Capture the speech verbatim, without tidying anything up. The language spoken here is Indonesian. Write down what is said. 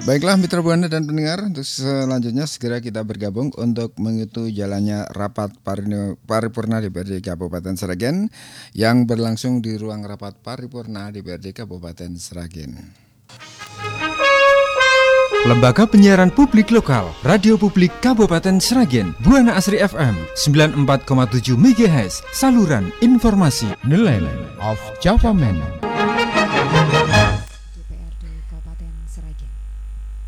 Baiklah mitra Buana dan pendengar, untuk selanjutnya segera kita bergabung untuk mengikuti jalannya rapat parino- paripurna D P R D Kabupaten Sragen yang berlangsung di ruang rapat paripurna D P R D Kabupaten Sragen. Lembaga Penyiaran Publik Lokal Radio Publik Kabupaten Sragen, Buana Asri F M sembilan puluh empat koma tujuh MHz, saluran informasi. The Land of Java Man.